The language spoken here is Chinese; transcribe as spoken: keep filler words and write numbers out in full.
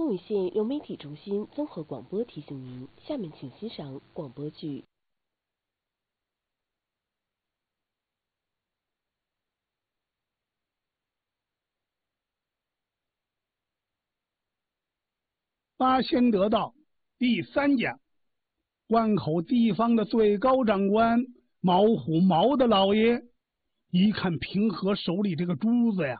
武县融媒体中心综合广播提醒您，下面请欣赏广播剧。 八仙得道第三讲，关口地方的最高长官毛虎毛的老爷一看平和手里这个珠子呀，